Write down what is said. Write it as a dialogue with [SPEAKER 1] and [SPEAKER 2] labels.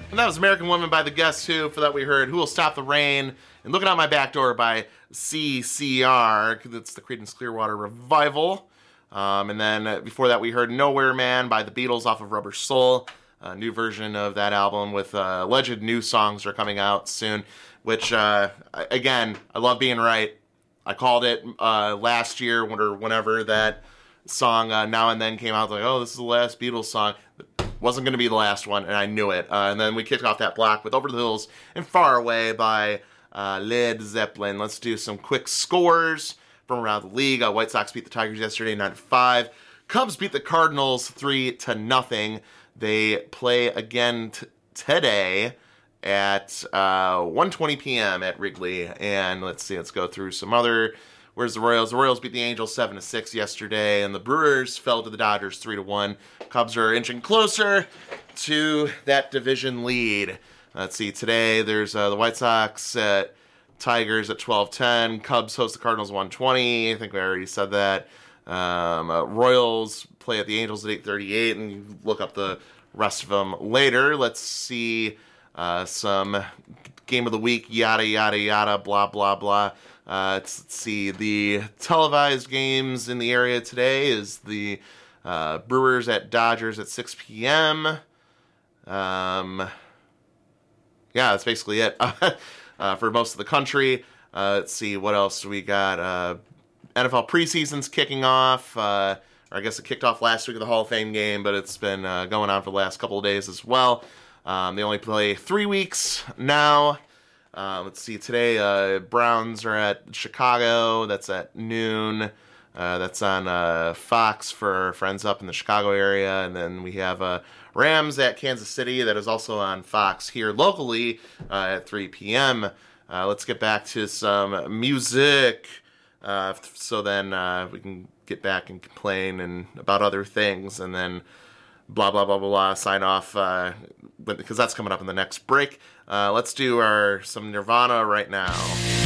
[SPEAKER 1] And that was American Woman by the Guess Who. For that we heard Who Will Stop the Rain and Looking Out My Back Door by CCR. That's the Creedence Clearwater Revival. And then before that we heard Nowhere Man by the Beatles off of Rubber Soul. A new version of that album with alleged new songs are coming out soon. Which, again, I love being right. I called it last year or whenever that song Now and Then came out. Like, oh, this is the last Beatles song. Wasn't going to be the last one, and I knew it. And then we kicked off that block with Over the Hills and Far Away by Led Zeppelin. Let's do some quick scores from around the league. White Sox beat the Tigers yesterday 9-5. Cubs beat the Cardinals 3-0. They play again today at 1:20 p.m. at Wrigley. And let's go through some other. Where's the Royals? The Royals beat the Angels 7-6 yesterday, and the Brewers fell to the Dodgers 3-1. Cubs are inching closer to that division lead. Let's see. Today there's the White Sox at Tigers at 12:10. Cubs host the Cardinals 1:20. I think we already said that. Royals play at the Angels at 8:38, and you look up the rest of them later. Let's see some game of the week, yada, yada, yada, blah, blah, blah. Let's see, the televised games in the area today is the Brewers at Dodgers at 6 p.m. Yeah, that's basically it for most of the country. Let's see, what else we got? NFL preseason's kicking off. Or I guess it kicked off last week of the Hall of Fame game, but it's been going on for the last couple of days as well. They only play 3 weeks now. Let's see, today Browns are at Chicago. That's at noon. That's on Fox for our friends up in the Chicago area. And then we have Rams at Kansas City. That is also on Fox here locally at 3 p.m. Let's get back to some music. So then we can get back and complain and about other things. And then blah, blah, blah, blah, blah, sign off because that's coming up in the next break. Let's do some Nirvana right now.